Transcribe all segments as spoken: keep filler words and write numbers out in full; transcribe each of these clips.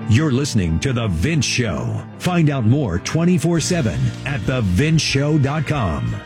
You're listening to The Vince Show. Find out more twenty-four seven at the vince show dot com.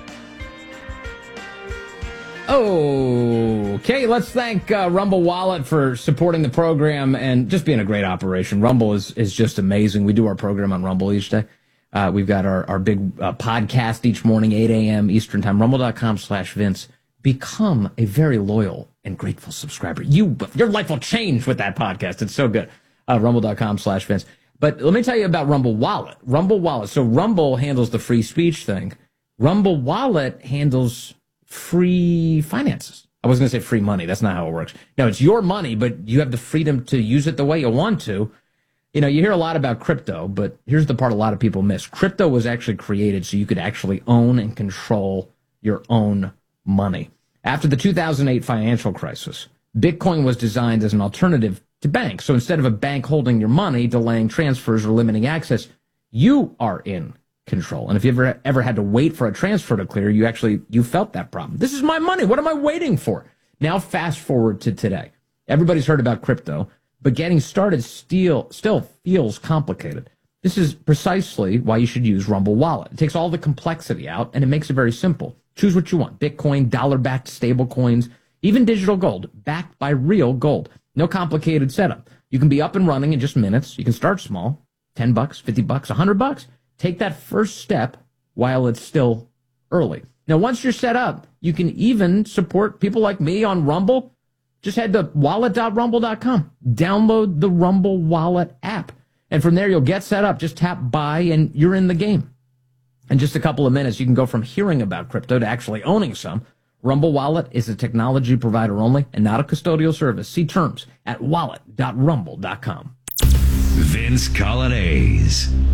Okay, let's thank uh, Rumble Wallet for supporting the program and just being a great operation. Rumble is, is just amazing. We do our program on Rumble each day. Uh, we've got our, our big uh, podcast each morning, eight a.m. Eastern Time, rumble.com slash Vince. Become a very loyal and grateful subscriber. You, your life will change with that podcast. It's so good. Uh, rumble.com slash Vince. But let me tell you about Rumble Wallet. Rumble Wallet. So Rumble handles the free speech thing. Rumble Wallet handles free finances. I was going to say free money. That's not how it works. No, it's your money, but you have the freedom to use it the way you want to. You know, you hear a lot about crypto, but here's the part a lot of people miss. Crypto was actually created so you could actually own and control your own money. After the two thousand eight financial crisis, Bitcoin was designed as an alternative to banks. So instead of a bank holding your money, delaying transfers, or limiting access, you are in control. And if you ever ever had to wait for a transfer to clear, you actually you felt that problem. This is my money. What am I waiting for? Now fast forward to today. Everybody's heard about crypto, but getting started still still feels complicated. This is precisely why you should use Rumble Wallet. It takes all the complexity out and it makes it very simple. Choose what you want: Bitcoin, dollar-backed stable coins, even digital gold backed by real gold. No complicated setup. You can be up and running in just minutes. You can start small, ten bucks, fifty bucks, one hundred bucks. Take that first step while it's still early. Now, once you're set up, you can even support people like me on Rumble. Just head to wallet dot rumble dot com. Download the Rumble Wallet app. And from there, you'll get set up. Just tap buy and you're in the game. In just a couple of minutes, you can go from hearing about crypto to actually owning some. Rumble Wallet is a technology provider only and not a custodial service. See terms at wallet dot rumble dot com. Vince Coglianese.